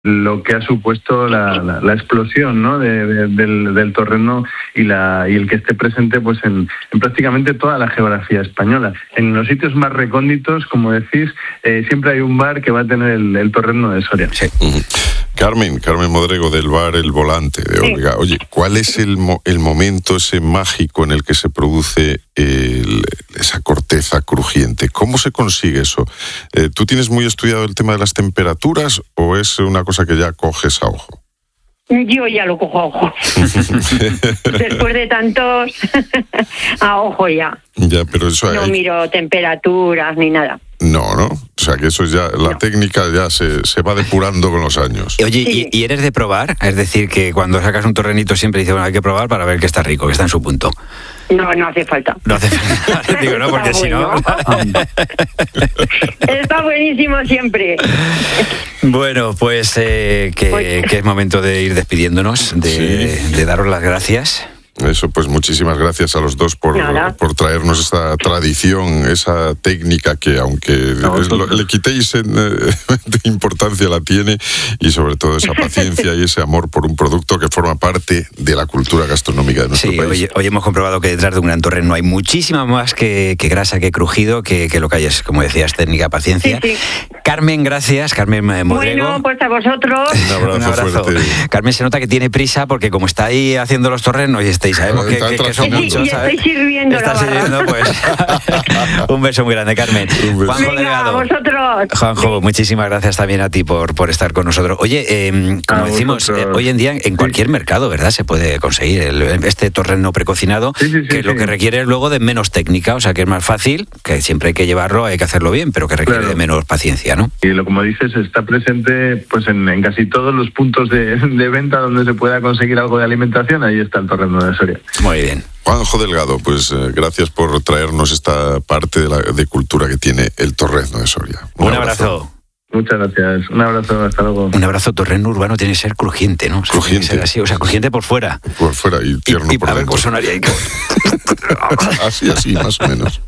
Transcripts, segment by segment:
lo que ha supuesto la explosión, ¿no?, del torrezno y el que esté presente pues en prácticamente toda la geografía española. En los sitios más recónditos, como decís, siempre hay un bar que va a tener el torrezno de Soria. Sí. Carmen Modrego, del bar El Volante de Olga. Oye, ¿cuál es el momento ese mágico en el que se produce esa corteza crujiente? ¿Cómo se consigue eso? ¿Tú tienes muy estudiado el tema de las temperaturas o es una cosa que ya coges a ojo? Yo ya lo cojo a ojo. Después de tantos, a ojo ya. Ya, pero eso no miro temperaturas ni nada. No. O sea, que eso ya, la técnica ya se va depurando con los años. Oye, Sí. ¿y eres de probar? Es decir, que cuando sacas un torrenito siempre dices, bueno, hay que probar para ver que está rico, que está en su punto. No hace falta. No hace falta. Digo, no, porque si no... Está buenísimo siempre. Bueno, pues que es momento de ir despidiéndonos, de daros las gracias. Eso, pues muchísimas gracias a los dos por traernos esta tradición, esa técnica que aunque le quitéis de importancia la tiene, y sobre todo esa paciencia y ese amor por un producto que forma parte de la cultura gastronómica de nuestro país. Hoy hemos comprobado que detrás de un gran torrezno hay muchísima más que grasa, que crujido, que lo que hay es, como decías, técnica, paciencia. Sí. Carmen, gracias. Carmen Modrego. Bueno, pues a vosotros. Un abrazo fuerte. Carmen se nota que tiene prisa porque como está ahí haciendo los torreznos y sabemos que son muchos, ¿sabes? Estoy sirviendo la barra. Pues. Un beso muy grande, Carmen. Juanjo Delgado. A vosotros. Juanjo, muchísimas gracias también a ti por estar con nosotros. Oye, como decimos, hoy en día en cualquier mercado, ¿verdad?, se puede conseguir este torrezno precocinado, que lo que requiere es luego de menos técnica, o sea que es más fácil, que siempre hay que llevarlo, hay que hacerlo bien, pero que requiere de menos paciencia, ¿no? Y como dices, está presente pues en casi todos los puntos de venta donde se pueda conseguir algo de alimentación. Ahí está el torrezno de Soria. Muy bien. Juanjo Delgado, pues gracias por traernos esta parte de cultura que tiene el torrezno de Soria. Un abrazo. Muchas gracias. Un abrazo, hasta luego. Un abrazo. Torrezno urbano tiene que ser crujiente, ¿no? O sea, crujiente. Tiene que ser así, crujiente por fuera. Por fuera y tierno por dentro. A ver cómo sonaría ahí. Así, más o menos.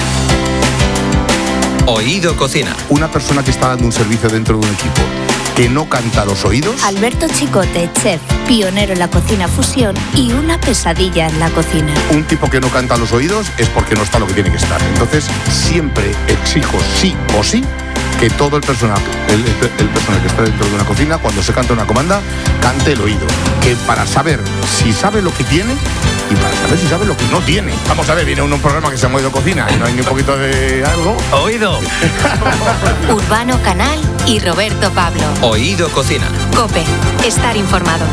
Oído Cocina. Una persona que está dando un servicio dentro de un equipo que no canta a los oídos. Alberto Chicote, chef, pionero en la cocina fusión y una pesadilla en la cocina. Un tipo que no canta a los oídos es porque no está lo que tiene que estar. Entonces, siempre exijo sí o sí que todo el personal que está dentro de una cocina, cuando se canta una comanda, cante el oído. Que para saber si sabe lo que tiene y para saber si sabe lo que no tiene. Vamos a ver, viene un programa que se llama Oído Cocina y no hay ni un poquito de algo. Oído. Urbano Canal y Roberto Pablo. Oído Cocina. COPE. Estar informado.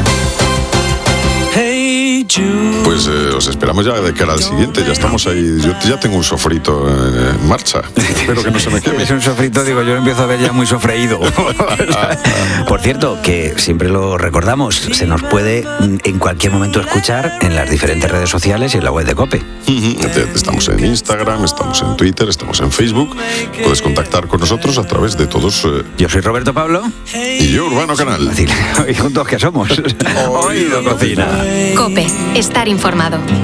Pues os esperamos ya de cara al siguiente. Ya estamos ahí. Yo ya tengo un sofrito en marcha. Espero que no se me queme. Es un sofrito, digo, yo lo empiezo a ver ya muy sofreído. Por cierto, que siempre lo recordamos, se nos puede en cualquier momento escuchar en las diferentes redes sociales y en la web de COPE. Estamos en Instagram, estamos en Twitter, estamos en Facebook. Puedes contactar con nosotros a través de todos. Yo soy Roberto Pablo. Y yo, Urbano Canal. ¿Y juntos qué somos? Oído Cocina. COPE. Estar informado.